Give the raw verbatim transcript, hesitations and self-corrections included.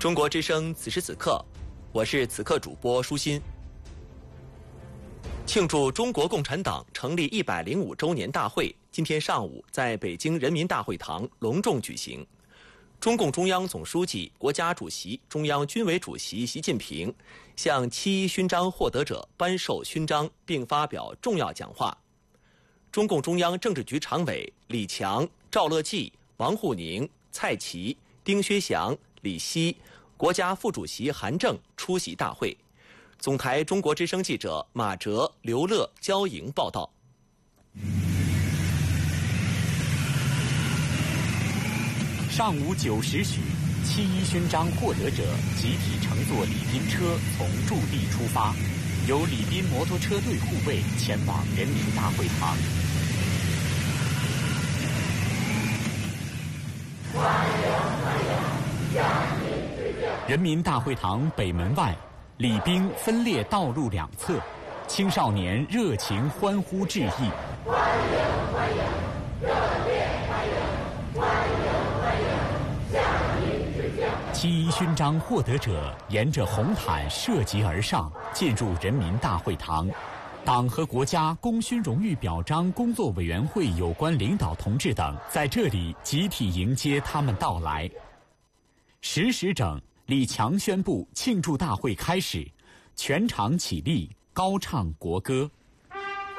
中国之声此时此刻，我是此刻主播舒心。庆祝中国共产党成立一百零五周年大会今天上午在北京人民大会堂隆重举行。中共中央总书记、国家主席、中央军委主席习近平向七一勋章获得者颁授勋章并发表重要讲话。中共中央政治局常委李强、赵乐际、王沪宁、蔡奇、丁薛祥、李希，国家副主席韩正出席大会。总台中国之声记者马哲、刘乐、焦莹报道。 上午九时许，七一勋章获得者集体乘坐礼宾车从驻地出发，由礼宾摩托车队护卫前往人民大会堂。人民大会堂北门外，礼宾分列道路两侧，青少年热情欢呼致意。欢迎欢迎，热烈欢迎，欢迎欢迎，向您致敬。七一勋章获得者沿着红毯涉级而上，进入人民大会堂。党和国家功勋荣誉表彰工作委员会有关领导同志等在这里集体迎接他们到来。十时整，李强宣布庆祝大会开始，全场起立，高唱国歌。